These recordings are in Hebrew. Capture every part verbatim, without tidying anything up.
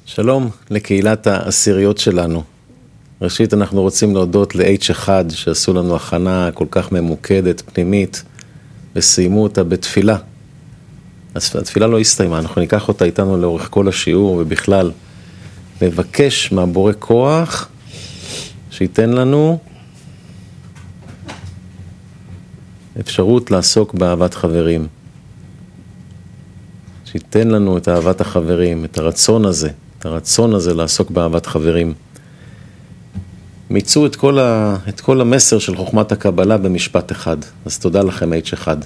שלום לקהילת העשיריות שלנו. ראשית אנחנו רוצים להודות ל-אייץ' אחד שעשו לנו הכנה כל כך ממוקדת, פנימית, וסיימו אותה בתפילה. אז התפילה לא הסתיימה, אנחנו ניקח אותה איתנו לאורך כל השיעור ובכלל לבקש מהבורא כוח שייתן לנו אפשרות לעסוק באהבת חברים. שייתן לנו את אהבת החברים, את הרצון הזה, את הרצון הזה לעסוק באהבת חברים. מיצו את כל, ה, את כל המסר של חוכמת הקבלה במשפט אחד. אז תודה לכם, אייץ' אחד.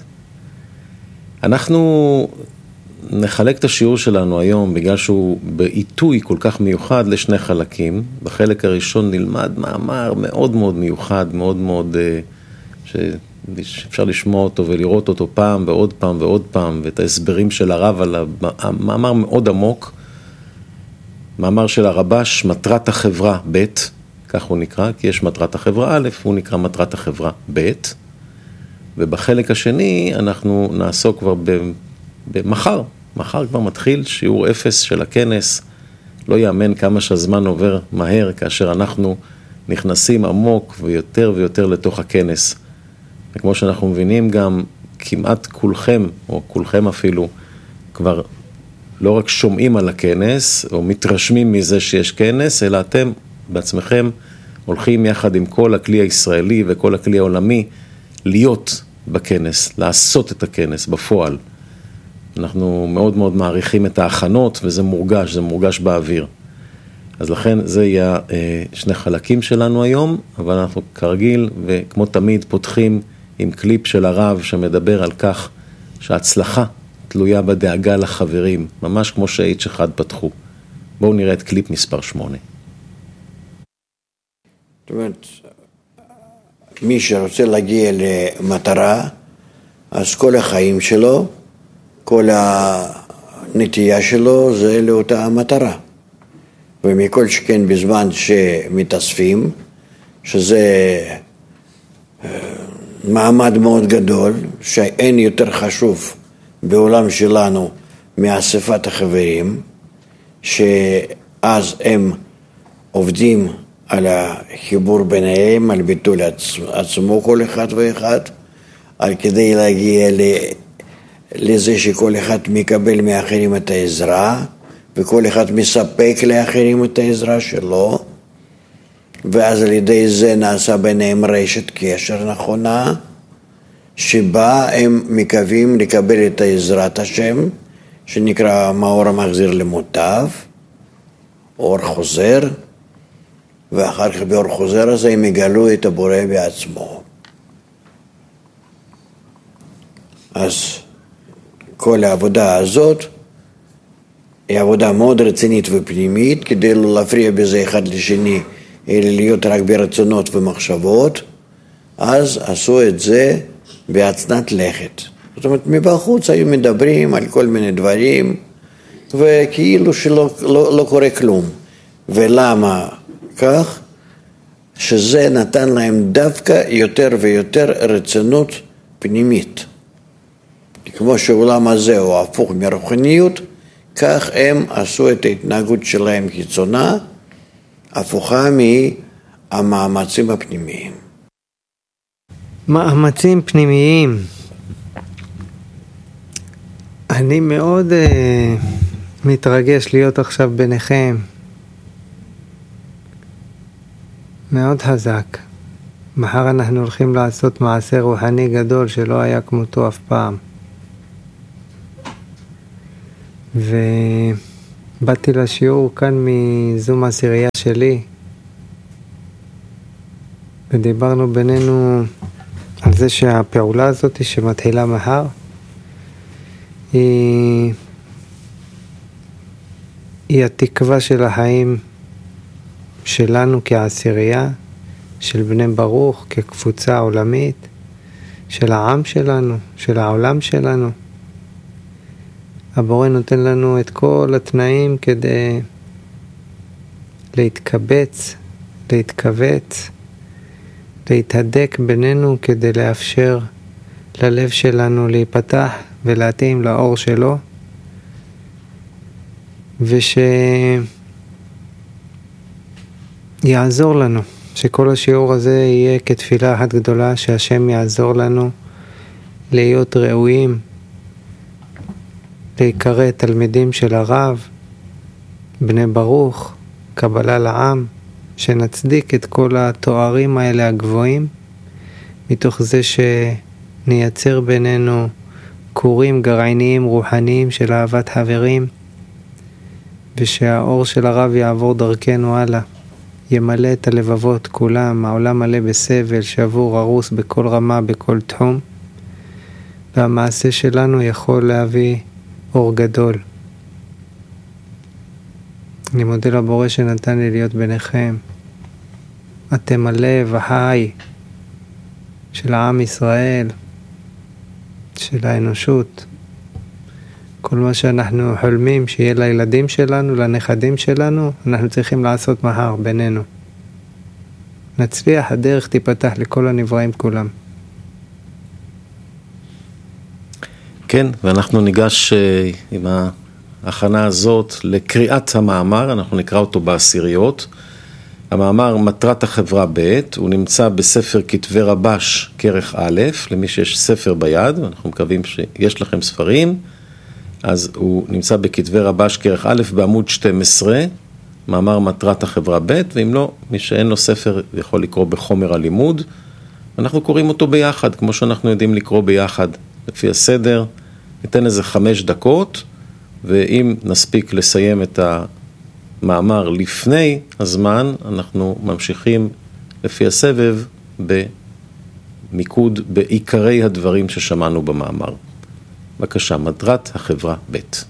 אנחנו נחלק את השיעור שלנו היום, בגלל שהוא בעיתוי כל כך מיוחד, לשני חלקים. בחלק הראשון נלמד מאמר מאוד מאוד מיוחד, מאוד מאוד, ש... שאפשר לשמוע אותו ולראות אותו פעם ועוד פעם ועוד פעם, ואת ההסברים של הרב על המאמר מאוד עמוק, מאמר של הרבש, מטרת החברה ב', כך הוא נקרא, כי יש מטרת החברה א', הוא נקרא מטרת החברה ב', ובחלק השני אנחנו נעסוק כבר במחר, מחר כבר מתחיל שיעור אפס של הכנס, לא יאמן כמה שהזמן עובר מהר כאשר אנחנו נכנסים עמוק ויותר ויותר לתוך הכנס. וכמו שאנחנו מבינים גם כמעט כולכם, או כולכם אפילו, כבר לא רק שומעים על הכנס, או מתרשמים מזה שיש כנס, אלא אתם בעצמכם הולכים יחד עם כל הכלי הישראלי וכל הכלי העולמי להיות בכנס, לעשות את הכנס בפועל. אנחנו מאוד מאוד מעריכים את ההכנות, וזה מורגש, זה מורגש באוויר. אז לכן זה יהיה שני חלקים שלנו היום, אבל אנחנו כרגיל וכמו תמיד פותחים עם קליפ של הרב שמדבר על כך שההצלחה תלויה בדאגה לחברים, ממש כמו ש-אייץ' אחד פתחו. בואו נראה את קליפ מספר שמונה. זאת אומרת, מי שרוצה להגיע למטרה, אז כל החיים שלו, כל הנטייה שלו זה לאותה המטרה. ומכל שכן בזמן שמתאספים, שזה מעמד מאוד גדול, שאין יותר חשוב בעולם שלנו מאספת החברים, שאז הם עובדים על החיבור ביניהם, על ביטול עצמו כל אחד ואחד, על כדי להגיע לזה שכל אחד מקבל מאחרים את העזרה, וכל אחד מספק לאחרים את העזרה שלו, ואז על ידי זה נעשה ביניהם רשת קשר נכונה, שבה הם מקווים לקבל את העזרת השם, שנקרא מאור המחזיר למוטב, אור חוזר, ואחר כך באור חוזר הזה הם יגלו את הבורא בעצמו. אז כל העבודה הזאת, היא עבודה מאוד רצינית ופנימית, כדי לא להפריע בזה אחד לשני, אלא להיות רק ברצונות ומחשבות, אז עשו את זה בהצנת לכת. זאת אומרת, מבחוץ היו מדברים על כל מיני דברים, וכאילו שלא לא, לא קורה כלום. ולמה כך? שזה נתן להם דווקא יותר ויותר רצינות פנימית. כמו שהעולם הזה הוא הפוך מרוחניות, כך הם עשו את ההתנהגות שלהם חיצונה, הפוכה מהמאמצים הפנימיים. מאמצים פנימיים. אני מאוד uh, מתרגש להיות עכשיו ביניכם. מאוד חזק. מחר אנחנו הולכים לעשות מעשה רוחני גדול שלא היה כמותו אף פעם. ובאתי לשיעור כאן מזום העשירייה שלי, ודיברנו בינינו על זה שהפעולה הזאת שמתחילה מחר היא, היא התקווה של החיים שלנו כעשירייה, של בני ברוך, כקבוצה עולמית, של העם שלנו, של העולם שלנו. הבורא נותן לנו את כל התנאים כדי להתקבץ, להתכווץ, להתהדק בינינו כדי לאפשר ללב שלנו להיפתח ולהתאים לאור שלו, ושכל יעזור לנו, שכל השיעור הזה יהיה כתפילה אחת גדולה, שהשם יעזור לנו להיות ראויים, להיקרא תלמידים של הרב, בני ברוך, קבלה לעם, שנצדיק את כל התוארים האלה הגבוהים, מתוך זה שנייצר בינינו קורים גרעיניים רוחניים של אהבת חברים, ושהאור של הרב יעבור דרכנו הלאה, ימלא את הלבבות כולם, העולם מלא בסבל, שבור, הרוס בכל רמה, בכל תחום, והמעשה שלנו יכול להביא אור גדול. אני מודה לבורא שנתן לי להיות ביניכם. אתם הלב החי של העם ישראל, של האנושות. כל מה שאנחנו חולמים שיהיה לילדים שלנו, לנכדים שלנו, אנחנו צריכים לעשות מחר בינינו. נצליח, הדרך תיפתח לכל הנבראים כולם. כן, ואנחנו ניגש uh, עם ההכנה הזאת לקריאת המאמר, אנחנו נקרא אותו בעשיריות. המאמר מטרת החברה ב', הוא נמצא בספר כתבי רבש כרך א', למי שיש ספר ביד, ואנחנו מקווים שיש לכם ספרים, אז הוא נמצא בכתבי רבש כרך א' בעמוד שתים עשרה, מאמר מטרת החברה ב', ואם לא, מי שאין לו ספר יכול לקרוא בחומר הלימוד, אנחנו קוראים אותו ביחד, כמו שאנחנו יודעים לקרוא ביחד, לפי הסדר, ניתן איזה חמש דקות, ואם נספיק לסיים את המאמר לפני הזמן, אנחנו ממשיכים לפי הסבב במיקוד בעיקרי הדברים ששמענו במאמר. בבקשה, מטרת החברה ב'.